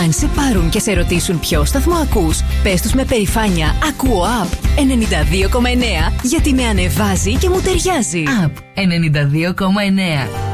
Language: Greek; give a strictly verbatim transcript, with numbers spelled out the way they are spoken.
Αν σε πάρουν και σε ρωτήσουν ποιο σταθμό ακούς, πες τους με περηφάνεια «Ακούω App ενενήντα δύο κόμμα εννέα», γιατί με ανεβάζει και μου ταιριάζει. App ενενήντα δύο κόμμα εννέα.